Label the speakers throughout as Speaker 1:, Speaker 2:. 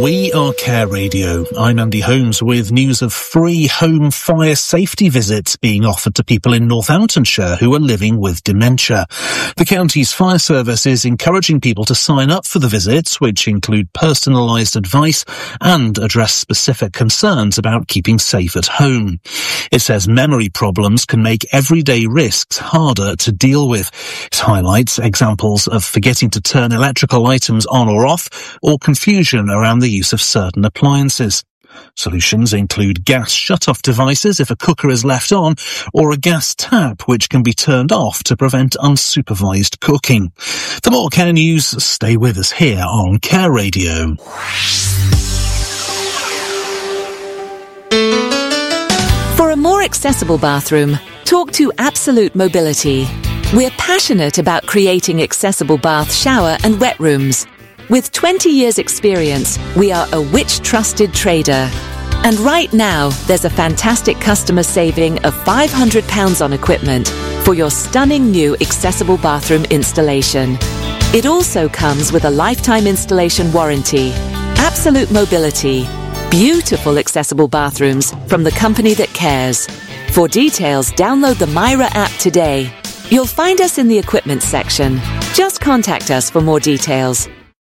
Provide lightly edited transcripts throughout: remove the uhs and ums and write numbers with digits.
Speaker 1: We are Care Radio. I'm Andy Holmes with news of free home fire safety visits being offered to people in Northamptonshire who are living with dementia. The county's fire service is encouraging people to sign up for the visits, which include personalised advice and address specific concerns about keeping safe at home. It says memory problems can make everyday risks harder to deal with. It highlights examples of forgetting to turn electrical items on or off, or confusion around the use of certain appliances. Solutions include gas shut-off devices if a cooker is left on, or a gas tap which can be turned off to prevent unsupervised cooking. For more Care News, stay with us here on Care Radio.
Speaker 2: For a more accessible bathroom, talk to Absolute Mobility. We're passionate about creating accessible bath, shower and wet rooms. With 20 years experience, we are a Which-trusted trader. And right now, there's a fantastic customer saving of £500 on equipment for your stunning new accessible bathroom installation. It also comes with a lifetime installation warranty. Absolute Mobility. Beautiful accessible bathrooms from the company that cares. For details, download the Myra app today. You'll find us in the equipment section. Just contact us for more details.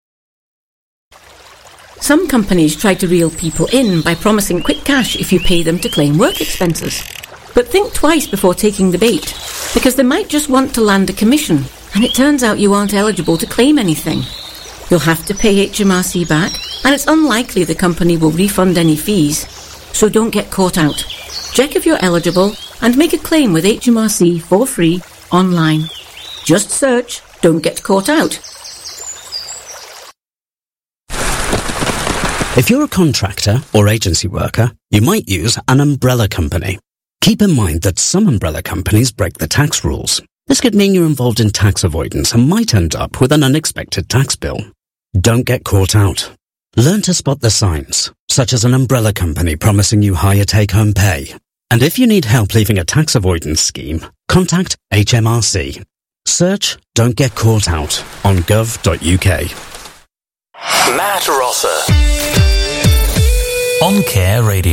Speaker 3: Some companies try to reel people in by promising quick cash if you pay them to claim work expenses. But think twice before taking the bait, because they might just want to land a commission, and it turns out you aren't eligible to claim anything. You'll have to pay HMRC back, and it's unlikely the company will refund any fees. So don't get caught out. Check if you're eligible and make a claim with HMRC for free online. Just search "Don't Get Caught Out."
Speaker 4: If you're a contractor or agency worker, you might use an umbrella company. Keep in mind that some umbrella companies break the tax rules. This could mean you're involved in tax avoidance and might end up with an unexpected tax bill. Don't get caught out. Learn to spot the signs, such as an umbrella company promising you higher take-home pay. And if you need help leaving a tax avoidance scheme, contact HMRC. Search "Don't Get Caught Out" on gov.uk.
Speaker 5: Matt Rosser on Care Radio.